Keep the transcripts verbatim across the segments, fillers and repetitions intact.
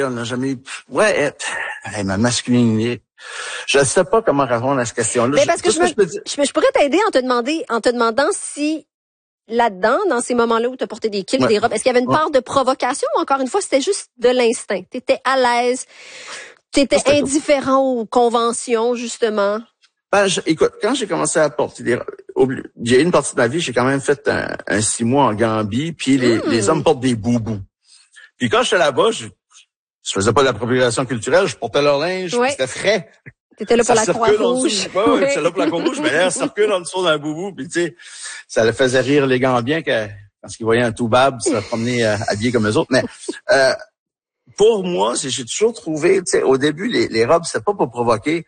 On n'a jamais eu... Ouais, hey, ma masculinité. Je ne sais pas comment répondre à cette question-là. Mais parce que, je, me, que je, peux dire... je, je pourrais t'aider en te demander, en te demandant si là-dedans, dans ces moments-là où tu as porté des kilts, ouais. des robes, est-ce qu'il y avait une ouais. part de provocation ou encore une fois, c'était juste de l'instinct? Tu étais à l'aise, tu étais indifférent aux conventions, justement? Ben, je, écoute, quand j'ai commencé à porter des robes, il y a une partie de ma vie, j'ai quand même fait un, un six mois en Gambie, puis les, mmh. les hommes portent des boubous. Puis quand j'étais là-bas, je, je faisais pas de l'appropriation culturelle, je portais leur linge, ouais. c'était frais. T'étais là pour ça la Croix-Rouge. Ouais, ouais, j'étais là pour la Croix-Rouge, mais là, ça recule en dessous d'un boubou, puis tu sais, ça le faisait rire les Gambiens que, quand ils voyaient un toubab se promener euh, habillé comme eux autres. Mais euh, pour moi, j'ai toujours trouvé, tu sais, au début, les, les robes, c'était pas pour provoquer,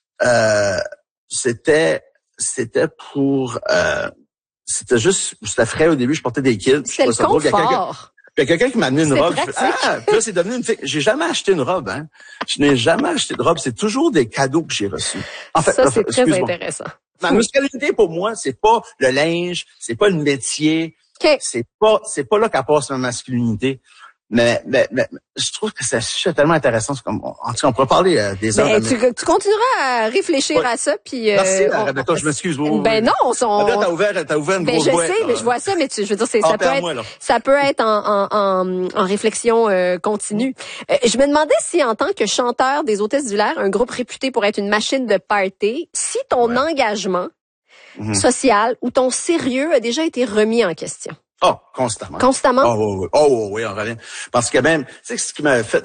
euh, c'était c'était pour... Euh, c'était juste... C'était frais au début, je portais des kilts. C'était le confort. Il y a quelqu'un qui m'a amené une robe. Je fais, ah, puis là, c'est devenu une fille. J'ai jamais acheté une robe, hein. Je n'ai jamais acheté de robe. C'est toujours des cadeaux que j'ai reçus. En fait, ça, c'est très intéressant. Ma masculinité, pour moi, c'est pas le linge, c'est pas le métier. Okay. C'est pas, c'est pas là qu'à passe ma masculinité. Mais, mais, mais, je trouve que c'est un sujet tellement intéressant. Comme, en tout cas, on pourrait parler euh, des heures. Ben, tu, tu continueras à réfléchir ouais. à ça, puis. Euh, Merci, on, Rebecca, on, je m'excuse. Oh, ben non, on s'en. T'as ouvert, t'as ouvert une ben grosse je boîte. sais, là. Mais je vois ça, mais tu, je veux dire, c'est, ah, ça peut être, moi, ça peut être en, en, en, en réflexion euh, continue. Euh, je me demandais si, en tant que chanteur des Hôtesses du L'air, un groupe réputé pour être une machine de party, si ton ouais. engagement mm-hmm. social ou ton sérieux a déjà été remis en question. Oh, constamment. Constamment? Oh, oui, oui. Oh, oui, oui, on revient. Parce que même, tu sais, ce qui m'avait fait,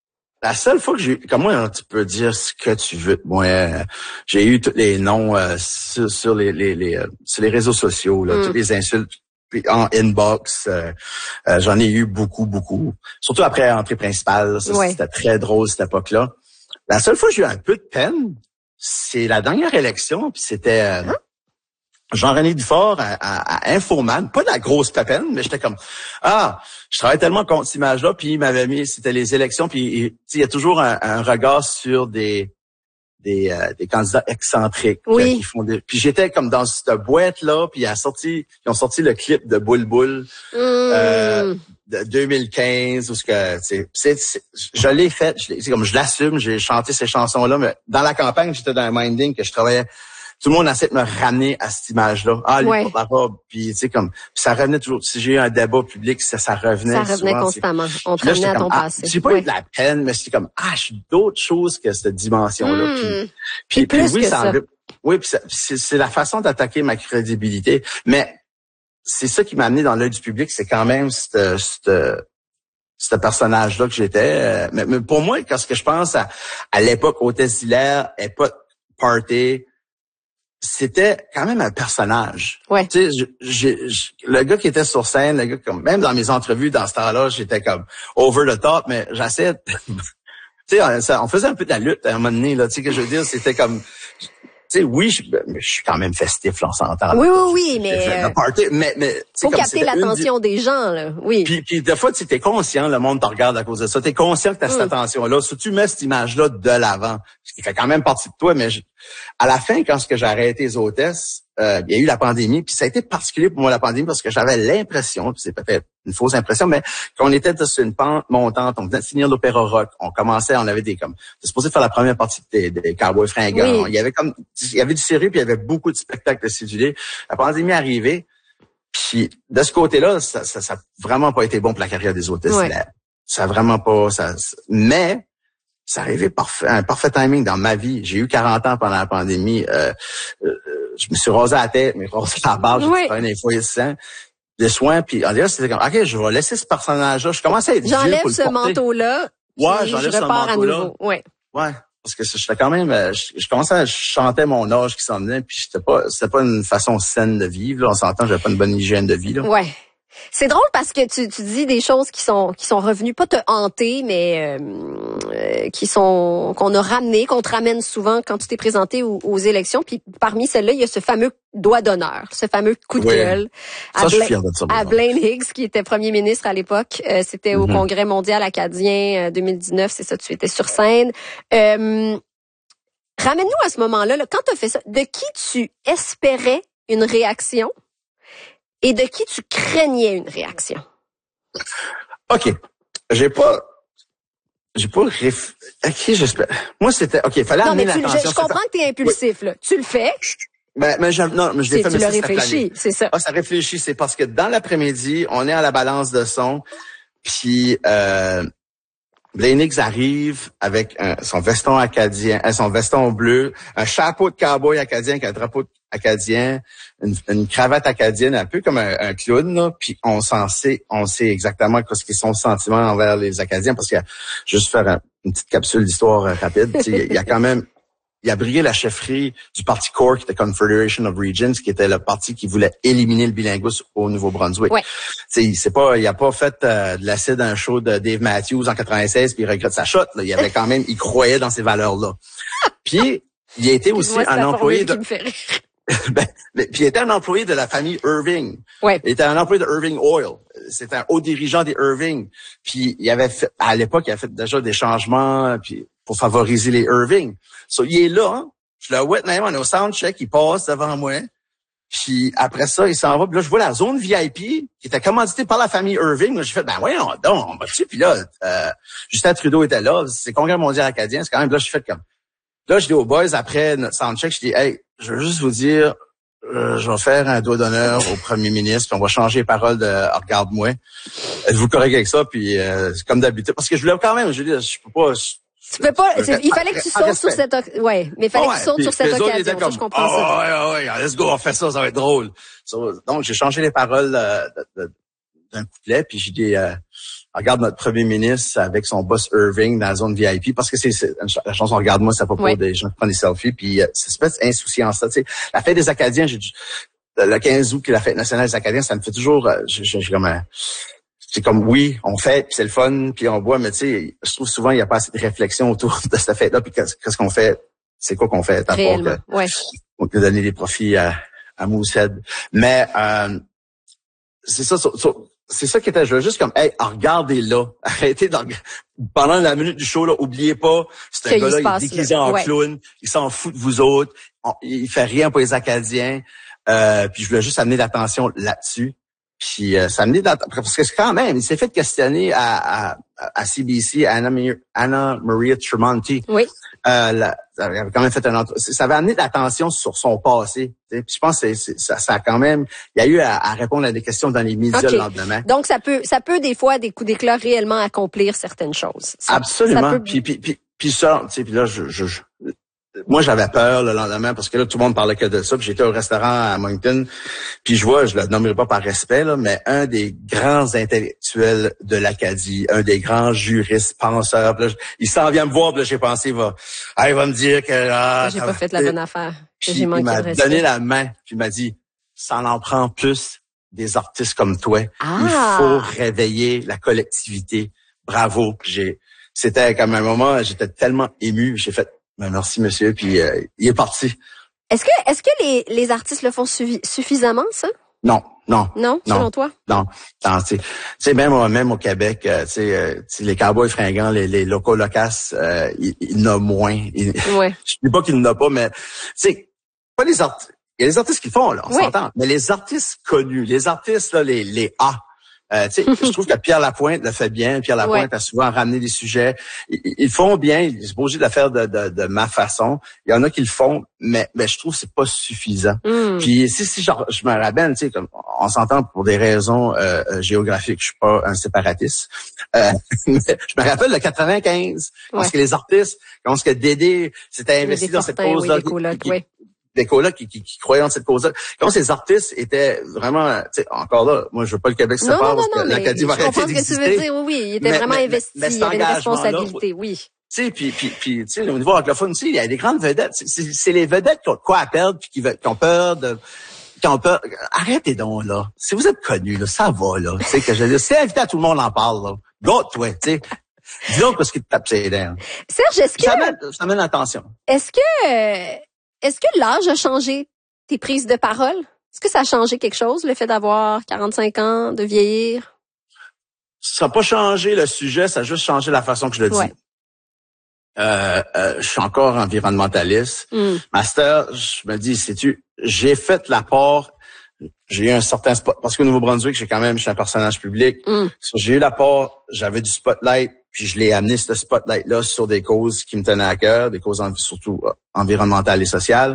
la seule fois que j'ai, comme moi, tu peux dire ce que tu veux. Moi, euh, j'ai eu tous les noms euh, sur, sur les, les, les, euh, sur les réseaux sociaux, là, mm. toutes les insultes en inbox. Euh, euh, j'en ai eu beaucoup, beaucoup. Surtout après l'entrée principale. Ça, ouais. C'était très drôle cette époque-là. La seule fois que j'ai eu un peu de peine, c'est la dernière élection, puis c'était. Euh, hein? Jean-René Dufort à, à, à Infoman, pas de la grosse peine, mais j'étais comme, ah, je travaille tellement contre cette image-là, puis il m'avait mis, c'était les élections, puis il y a toujours un, un regard sur des des, euh, des candidats excentriques. Oui. Qui font des, puis j'étais comme dans cette boîte-là, puis ils ont sorti, ils ont sorti le clip de Boule Boule mmh. euh, de deux mille quinze, où ce que, c'est, c'est, c'est, je l'ai fait, je l'ai, c'est comme je l'assume, j'ai chanté ces chansons-là, mais dans la campagne, j'étais dans un minding que je travaillais. Tout le monde essaie de me ramener à cette image-là. Ah, lui, ouais. porte la robe. Puis, tu sais, comme, ça revenait toujours. Si j'ai eu un débat public, ça, ça revenait. Ça revenait souvent, constamment. On te revenait à ton ah, passé. J'ai pas ouais. eu de la peine, mais c'est comme, ah, je suis d'autres choses que cette dimension-là. Mmh. Puis, puis, puis, puis oui, ça, ça. oui, puis c'est, c'est la façon d'attaquer ma crédibilité. Mais c'est ça qui m'a amené dans l'œil du public, c'est quand même cette, cette, ce personnage-là que j'étais. Mais, mais pour moi, quand ce que je pense à, à l'époque Hôtesse d'Hilaire, époque party, c'était quand même un personnage. Ouais. Tu sais, j'ai, le gars qui était sur scène, le gars comme, même dans mes entrevues dans ce temps-là, j'étais comme over the top, mais j'essayais. Tu sais, on, on faisait un peu de la lutte à un moment donné là. Tu sais que je veux dire, c'était comme. Tu sais, oui, je, je suis quand même festif, là, on s'entend. Oui, oui, oui, mais... Le party, mais, mais faut capter l'attention une... des gens, là, oui. Puis, puis des fois, tu es conscient, le monde te regarde à cause de ça. Tu es conscient que tu as cette mm. attention-là. Si tu mets cette image-là de l'avant, ce qui fait quand même partie de toi, mais je... à la fin, quand j'ai arrêté les hôtesses, euh, il y a eu la pandémie, puis ça a été particulier pour moi, la pandémie, parce que j'avais l'impression, puis c'est peut-être une fausse impression, mais qu'on était sur une pente montante, on venait de finir l'opéra rock, on commençait, on avait des comme, c'était supposé faire la première partie des, des Cowboys fringants, oui. il y avait comme, il y avait du sérieux, puis il y avait beaucoup de spectacles de cédulés. La pandémie est arrivée, puis de ce côté-là, ça, ça, ça a vraiment pas été bon pour la carrière des hôtesses. Ouais. Ça a vraiment pas, ça, mais ça arrivait parfait, un parfait timing dans ma vie. J'ai eu quarante ans pendant la pandémie. Euh, euh, je me suis rasé la tête, mais rasé la barbe, j'ai oui. fait un foyers de sang, de soins. Puis en c'était comme, ok, je vais laisser ce personnage-là. Je commençais à être j'enlève vieux pour ce le porter. manteau-là. Ouais, j'enlève je ce manteau-là. Ouais. Ouais. Parce que j'étais quand même, je, je commençais à chanter mon âge qui s'en venait, puis c'était pas, c'était pas une façon saine de vivre. Là. On s'entend, j'avais pas une bonne hygiène de vie. Là. Ouais. C'est drôle parce que tu, tu dis des choses qui sont qui sont revenues pas te hanter, mais euh, euh, qui sont qu'on a ramené, qu'on te ramène souvent quand tu t'es présenté aux, aux élections. Puis parmi celles-là, il y a ce fameux doigt d'honneur, ce fameux coup de oui. gueule ça, à, Bla- de ça, à Blaine Higgs, qui était premier ministre à l'époque. Euh, c'était mm-hmm. au Congrès mondial acadien euh, deux mille dix-neuf, c'est ça, tu étais sur scène. Euh, ramène-nous à ce moment-là, là, quand tu as fait ça, de qui tu espérais une réaction? Et de qui tu craignais une réaction? OK. J'ai pas... j'ai pas réf... OK, j'espère. Moi, c'était... OK, il fallait non, amener mais tu, l'attention. je, je comprends que t'es impulsif, oui. là. Tu le fais. Ben, mais je, non, mais je l'ai fait, tu mais l'as ça, réfléchi, c'est ça. Ah, ça réfléchit, c'est parce que dans l'après-midi, on est à la balance de son, puis euh, Blaine Hicks arrive avec un, son veston acadien, son veston bleu, un chapeau de cowboy acadien avec un drapeau acadien, une, une cravate acadienne, un peu comme un, un clown, là, puis on s'en sait, on sait exactement ce qu'ils sont sentiments envers les Acadiens, parce que juste faire un, une petite capsule d'histoire rapide, il y a quand même il a brigué la chefferie du parti Core, qui était Confederation of Regions, qui était le parti qui voulait éliminer le bilinguisme au Nouveau-Brunswick. Ouais. C'est, c'est pas, il a pas fait euh, de l'acide d'un show de Dave Matthews en quatre-vingt-seize puis il regrette sa shot. Là. Il avait quand même, il croyait dans ces valeurs-là. Puis il a été aussi un employé de. ben, mais, puis il était un employé de la famille Irving. Ouais. Il était un employé de Irving Oil. C'était un haut dirigeant des Irving. Puis il avait fait, à l'époque, il a fait déjà des changements puis pour favoriser les Irving. So, il est là, hein? Je le vois même, on est au soundcheck, il passe devant moi. Puis après ça, il s'en va. Puis là, je vois la zone V I P qui était commanditée par la famille Irving. Là, j'ai fait, ben voyons donc, on va dessus. Puis là, euh, Justin Trudeau était là. C'est le Congrès mondial acadien. C'est quand même, là, je suis fait comme... Là, je dis aux boys, après notre soundcheck, je dis, hey, je veux juste vous dire, euh, je vais faire un doigt d'honneur au premier ministre, puis on va changer les paroles de « Regarde-moi ». Êtes-vous correct avec ça? Puis euh, c'est comme d'habitude. Parce que je voulais quand même, je veux dire, je peux pas... Je, Tu peux pas, il fallait que tu sautes sur cette, ouais, mais il fallait ouais, que tu sautes sur cette occasion. Ça, je comprends oh, ça. Ouais, ouais, ouais, let's go, on fait ça, ça va être drôle. So, donc, j'ai changé les paroles euh, de, de, d'un couplet, puis j'ai dit, euh, regarde notre premier ministre avec son boss Irving dans la zone V I P, parce que c'est, c'est la chanson Regarde-moi, c'est à propos ouais. des gens qui prennent des selfies, puis euh, c'est une espèce d'insouciance, tu sais. La fête des Acadiens, j'ai le quinze août, qui est la fête nationale des Acadiens, ça me fait toujours, euh, j'ai, j'ai comme un, c'est comme, oui, on fait, puis c'est le fun, puis on boit, mais tu sais, je trouve souvent, il n'y a pas assez de réflexion autour de cette fête-là, puis qu'est-ce qu'on fait, c'est quoi qu'on fait, à part que, ouais. on peut donner des profits à, à Moosehead. Mais, euh, c'est ça, so, so, c'est ça qui était, je veux juste comme, hey, regardez-là, arrêtez de, pendant la minute du show, là, oubliez pas, c'est un gars-là, il est déguisé en ouais. clown, il s'en fout de vous autres, on, il fait rien pour les Acadiens, euh, puis je voulais juste amener l'attention là-dessus. Puis euh, ça amenait parce que quand même, il s'est fait questionner à, à, à C B C, Anna, Anna Maria Tremonti. Oui. Euh, la, ça avait quand même fait un ça avait amené de l'attention sur son passé. Puis je pense que c'est, ça, ça a quand même, il y a eu à, à répondre à des questions dans les médias okay. le lendemain. Donc ça peut, ça peut des fois des coups d'éclat réellement accomplir certaines choses. Ça, Absolument. Ça peut... Puis puis puis puis ça, tu sais, puis là je, je, je moi, j'avais peur le lendemain parce que là, tout le monde parlait que de ça. Puis j'étais au restaurant à Moncton. Puis je vois, je le nommerai pas par respect, là, mais un des grands intellectuels de l'Acadie, un des grands juristes, penseurs. Là, il s'en vient me voir, puis là, j'ai pensé, il va, ah, il va me dire que... Ah, j'ai pas fait la bonne affaire. Puis j'ai manqué il m'a de respect. donné la main, puis il m'a dit, ça en prend plus des artistes comme toi. Ah. Il faut réveiller la collectivité. Bravo. Puis j'ai, c'était comme un moment, j'étais tellement ému. J'ai fait, ben merci monsieur, puis euh, il est parti. Est-ce que est-ce que les les artistes le font suffi- suffisamment ça? Non, non. Non, non selon toi? Non. Non, tu sais même même au Québec, euh, tu sais euh, les cowboys fringants, les les locaux locaces, euh, il, il en a moins. Il, ouais. Je dis pas qu'il n'en a pas, mais tu sais pas les artistes. Il y a les artistes qui le font là, on oui. s'entend. Mais les artistes connus, les artistes là, les les A. Euh, tu sais, je trouve que Pierre Lapointe le fait bien. Pierre Lapointe ouais. a souvent ramené des sujets. Ils, ils font bien. Ils sont obligés de le faire de, de, de ma façon. Il y en a qui le font, mais, mais je trouve que c'est pas suffisant. Mm. Puis si si genre, je me rappelle, tu sais, comme on s'entend pour des raisons euh, géographiques, je suis pas un séparatiste. Euh, mais je me rappelle le quatre-vingt-quinze, ouais. parce que les artistes, quand ce que Dédé s'était investi dans cette cause-là. Oui, des colocs qui, qui, qui croyaient en cette cause-là. Quand ces artistes étaient vraiment, tu sais, encore là, moi je veux pas le Québec se sépare parce que l'Acadie va arrêter d'exister. Je comprends ce que tu veux dire, oui, oui, il était mais, vraiment mais, investi, mais il y avait une responsabilité, oui. Tu sais, puis, puis, puis, tu sais, au niveau anglophone, tu sais, il y a des grandes vedettes. C'est, c'est les vedettes qui ont quoi à perdre puis qui, qui ont peur de, qui ont peur. Arrêtez donc, là. Si vous êtes connus, là, ça va, là. Tu sais, que je veux dire, c'est invité à tout le monde en parle, là. Go, toi, tu sais. Dis donc parce qu'il te tape ses dents. Serge, est-ce que... Ça mène, ça mène l'attention. Est-ce que, est-ce que l'âge a changé tes prises de parole? Est-ce que ça a changé quelque chose, le fait d'avoir quarante-cinq ans, de vieillir? Ça n'a pas changé le sujet, ça a juste changé la façon que je le dis. Ouais. Euh, euh, je suis encore environnementaliste. Mm. Master, je me dis, sais-tu, j'ai fait l'apport, j'ai eu un certain spot, parce qu'au Nouveau-Brunswick, j'ai quand même, je suis un personnage public. Mm. J'ai eu l'apport, j'avais du spotlight puis je l'ai amené ce spotlight-là sur des causes qui me tenaient à cœur, des causes en, surtout environnementales et sociales.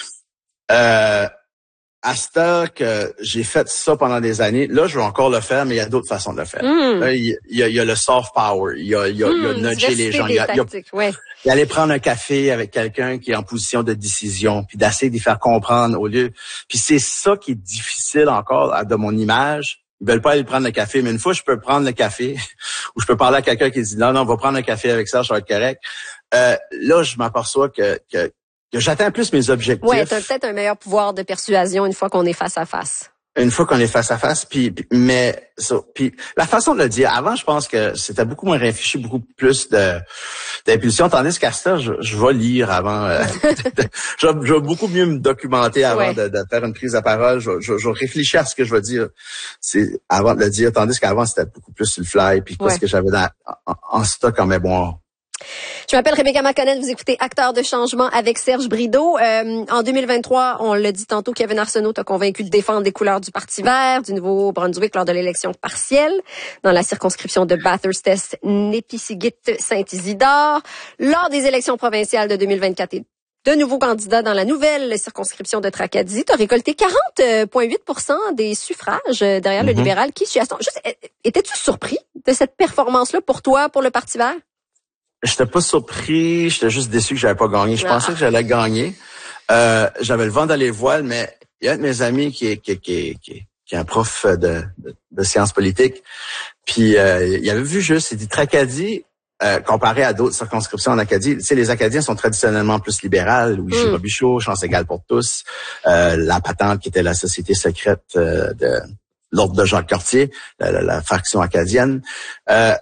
Euh, à ce temps que j'ai fait ça pendant des années, là, je vais encore le faire, mais il y a d'autres façons de le faire. Mm. Là, il, y a, il y a le soft power, il y a, il y a, mm, il y a nudger les gens, il y a, il y a, ouais. il y a aller prendre un café avec quelqu'un qui est en position de décision, puis d'essayer d'y faire comprendre au lieu. Puis c'est ça qui est difficile encore de mon image. Ils veulent pas aller prendre le café, mais une fois je peux prendre le café, ou je peux parler à quelqu'un qui dit non, non, on va prendre un café avec ça, ça va être correct. Euh, là, je m'aperçois que, que que j'atteins plus mes objectifs. Ouais, t'as peut-être un meilleur pouvoir de persuasion une fois qu'on est face à face. Une fois qu'on est face à face, puis, puis mais ça, puis la façon de le dire. Avant, je pense que c'était beaucoup moins réfléchi, beaucoup plus de d'impulsion. Tandis qu'à ça, je, je vais lire avant. Euh, je, je vais beaucoup mieux me documenter avant ouais. de, de faire une prise de parole. Je, je, je réfléchis à ce que je vais dire. C'est avant de le dire. Tandis qu'avant, c'était beaucoup plus sur le fly, puis ouais. ce que j'avais dans, en, en stock en mémoire. Je m'appelle Rebecca McConnell, vous écoutez Acteurs de changement avec Serge Brideau. Euh, en deux mille vingt-trois, on l'a dit tantôt, Kevin Arsenault t'a convaincu de défendre les couleurs du Parti vert du Nouveau-Brunswick lors de l'élection partielle dans la circonscription de Bathurst, Népisiguit-Saint-Isidore. Lors des élections provinciales de deux mille vingt-quatre, de nouveaux candidats dans la nouvelle circonscription de Tracadie. Tu as récolté quarante virgule huit pour cent des suffrages derrière mm-hmm. le libéral Keith Chiasson. Juste, étais-tu surpris de cette performance-là pour toi, pour le Parti vert? J'étais pas surpris, j'étais juste déçu que j'avais pas gagné. Je ah. pensais que j'allais gagner. Euh, j'avais le vent dans les voiles, mais il y a un de mes amis qui est, qui est, qui est, qui est, qui est un prof de, de, de sciences politiques. Puis euh, il avait vu juste, il dit Tracadie, euh, comparé à d'autres circonscriptions en Acadie, tu sais, les Acadiens sont traditionnellement plus libérales. Louis mm. Robichaud, chance égale pour tous, euh, la patente qui était la société secrète euh, de l'ordre de Jacques Cartier, la, la, la faction acadienne. Euh,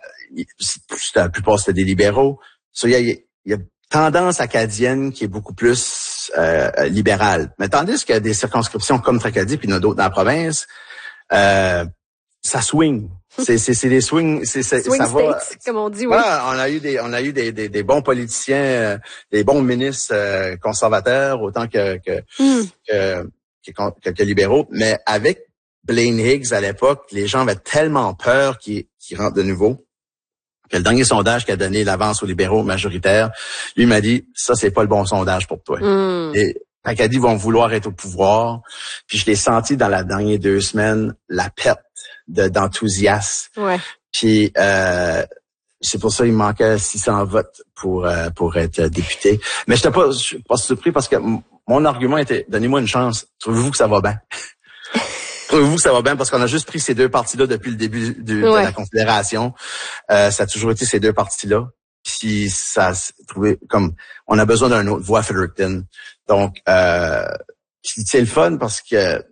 la plupart c'était des libéraux. So, il y a, il y a tendance acadienne qui est beaucoup plus euh, libérale. Mais tandis qu'il y a des circonscriptions comme Tracadie puis il y en a d'autres dans la province, euh, ça swing. C'est c'est c'est des swing, c'est, c'est swing ça va. States, comme on dit. Oui. Ouais, on a eu des on a eu des des, des bons politiciens, euh, des bons ministres euh, conservateurs autant que que, mm. que, que que que libéraux. Mais avec Blaine Higgs à l'époque, les gens avaient tellement peur qu'il qu'il rentre de nouveau. Que le dernier sondage qui a donné l'avance aux libéraux majoritaires, lui m'a dit ça c'est pas le bon sondage pour toi. Mm. Et Tracadie vont vouloir être au pouvoir. Puis je l'ai senti dans la dernière deux semaines la perte de d'enthousiasme. Ouais. Puis euh, c'est pour ça qu'il manquait six cents votes pour euh, pour être député. Mais j'étais pas je suis pas surpris parce que m- mon argument était donnez-moi une chance. Trouvez-vous que ça va bien? Trouvez-vous que ça va bien? Parce qu'on a juste pris ces deux partis-là depuis le début de, ouais. de la Confédération. Euh, ça a toujours été ces deux partis-là. Puis ça trouvé comme on a besoin d'un autre voix à Fredericton. Donc euh, c'est le fun parce que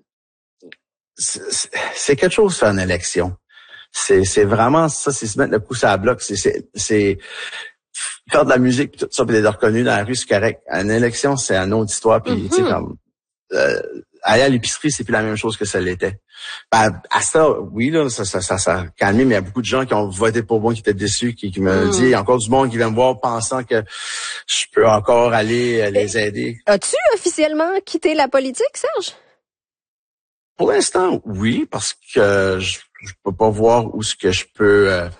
c'est, c'est quelque chose faire une élection. C'est c'est vraiment ça, c'est se mettre le pouce à la bloc. C'est c'est c'est faire de la musique tout ça puis d'être reconnu dans la rue, c'est correct. Une élection, c'est une autre histoire. Puis mm-hmm. tu sais comme euh, aller à l'épicerie, c'est plus la même chose que ça l'était. Ben, à ça, oui, là, ça, ça, ça, ça a calmé, mais il y a beaucoup de gens qui ont voté pour moi, qui étaient déçus, qui, qui me mm. disent, il y a encore du monde qui vient me voir pensant que je peux encore aller euh, les aider. As-tu officiellement quitté la politique, Serge? Pour l'instant, oui, parce que je, je peux pas voir où ce que je peux... Euh,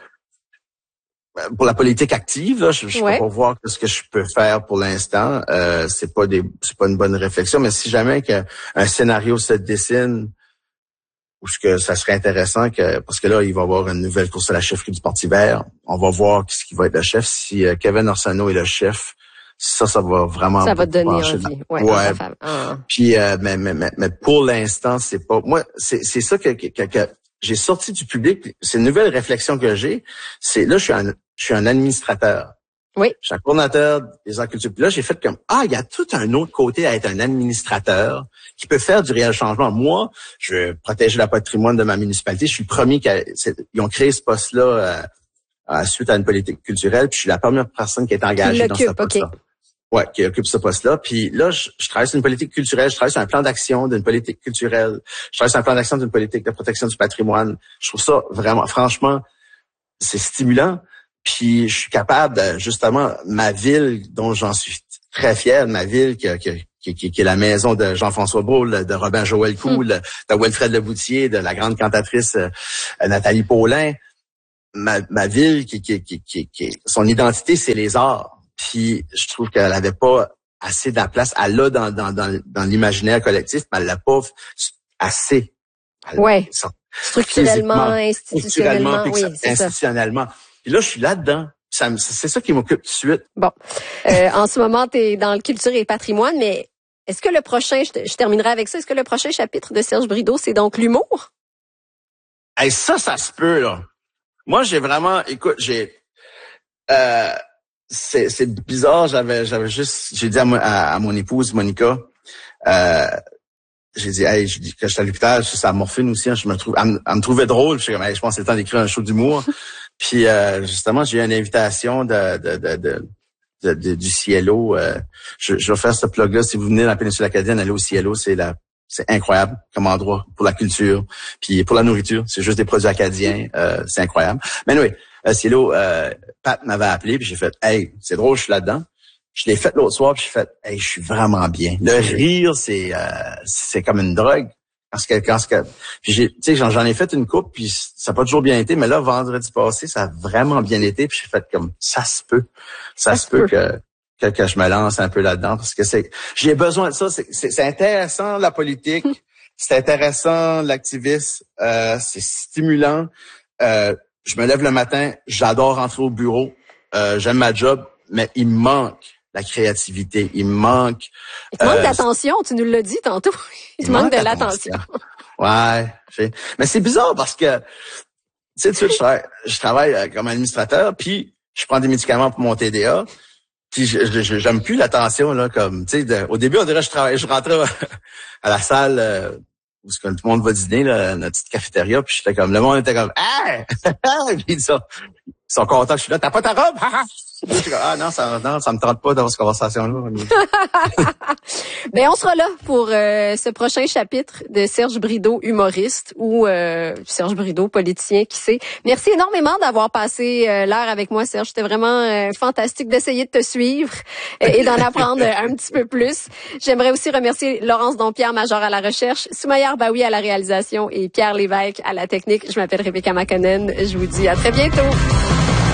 pour la politique active, là, je, je ouais. peux pas voir ce que je peux faire pour l'instant. Euh, c'est pas des, c'est pas une bonne réflexion. Mais si jamais qu'un un scénario se dessine, ou ce que ça serait intéressant que, parce que là, il va y avoir une nouvelle course à la chefferie du Parti vert. On va voir qui, qui va être le chef. Si euh, Kevin Arsenault est le chef, ça, ça va vraiment. Ça va te donner envie. Ouais. ouais. Ah. Puis, euh, mais, mais, mais, mais pour l'instant, c'est pas. Moi, c'est, c'est ça que, que, que j'ai sorti du public. C'est une nouvelle réflexion que j'ai. C'est là, je suis un, je suis un administrateur. Oui. Je suis un coordonnateur des arts culturels. Puis là, j'ai fait comme, ah, il y a tout un autre côté à être un administrateur qui peut faire du réel changement. Moi, je veux protéger le patrimoine de ma municipalité. Je suis le premier qui a, ils ont créé ce poste-là euh, euh, suite à une politique culturelle. Puis je suis la première personne qui est engagée dans ce poste-là. Okay. Ouais, qui occupe ce poste-là. Puis là, je, je travaille sur une politique culturelle, je travaille sur un plan d'action d'une politique culturelle, je travaille sur un plan d'action d'une politique de protection du patrimoine. Je trouve ça vraiment, franchement, c'est stimulant. Puis je suis capable, de, justement, ma ville, dont j'en suis très fier, ma ville qui, qui, qui, qui, qui est la maison de Jean-François Brault, de Robin Joël Cool, mm. de Wilfred Leboutier, de la grande cantatrice euh, Nathalie Paulin. ma, ma ville, qui, qui, qui, qui, qui, son identité, c'est les arts. Puis je trouve qu'elle avait pas assez de la place. Elle l'a dans, dans, dans, dans l'imaginaire collectif, mais elle l'a pas assez. Ouais. Structurellement, institutionnellement, oui, c'est institutionnellement. Puis là, je suis là-dedans. Ça, c'est ça qui m'occupe tout de suite. Bon. Euh, en ce moment, tu es dans le culture et patrimoine, mais est-ce que le prochain, je, je terminerai avec ça, est-ce que le prochain chapitre de Serge Brideau, c'est donc l'humour? Hey, ça, ça se peut, là. Moi, j'ai vraiment, écoute, j'ai, euh, c'est, c'est bizarre, j'avais, j'avais juste, j'ai dit à, mo, à, à mon épouse, Monica, euh, j'ai dit, hey, je dis que j'étais à l'hôpital, je suis à morphine aussi, hein, je me trouve, elle, me, elle me trouvait drôle, je suis comme, hey, je pense que c'est le temps d'écrire un show d'humour. Puis, euh, justement, j'ai eu une invitation de, de, de, de, de, de du Cielo. Euh, je, je vais faire ce plug-là. Si vous venez dans la péninsule acadienne, allez au Cielo, c'est la, c'est incroyable comme endroit pour la culture, puis pour la nourriture. C'est juste des produits acadiens, euh, c'est incroyable. Mais oui, euh, Cielo, euh, Pat m'avait appelé, puis j'ai fait, hey, c'est drôle, je suis là-dedans. Je l'ai fait l'autre soir, puis j'ai fait, hey, je suis vraiment bien. Le rire, c'est, euh, c'est comme une drogue. Parce que quand que puis j'ai tu sais j'en, j'en ai fait une coupe puis ça n'a pas toujours bien été, mais là vendredi passé ça a vraiment bien été, puis j'ai fait comme ça se peut ça, ça se peut, peut que, que que je me lance un peu là-dedans, parce que c'est j'ai besoin de ça. C'est c'est, c'est intéressant la politique, c'est intéressant l'activisme, euh, c'est stimulant. Euh, je me lève le matin, j'adore rentrer au bureau, euh, j'aime ma job, mais il me manque la créativité, il me manque... Il te manque euh, d'attention, tu nous l'as dit tantôt. Il te manque de l'attention. Ouais, j'ai... mais c'est bizarre parce que, tu sais, tu sais, je travaille, je travaille comme administrateur, puis je prends des médicaments pour mon T D A, puis je, je, j'aime plus l'attention, là, comme, tu sais, de... au début, on dirait, je travaillais, je rentrais à la salle euh, où tout le monde va dîner, là, notre petite cafétéria, puis j'étais comme, le monde était comme, ah! Puis ils sont, ils sont contents que je suis là, t'as pas ta robe? Ah non, ça non, ça me tente pas d'avoir cette conversation-là. Ben on sera là pour euh, ce prochain chapitre de Serge Brideau, humoriste, ou euh, Serge Brideau, politicien, qui sait. Merci énormément d'avoir passé euh, l'heure avec moi, Serge. C'était vraiment euh, fantastique d'essayer de te suivre euh, et d'en apprendre un petit peu plus. J'aimerais aussi remercier Laurence Dompierre, major à la recherche, Soumaya Arbaoui à la réalisation et Pierre Lévesque à la technique. Je m'appelle Rebecca Makonnen. Je vous dis à très bientôt.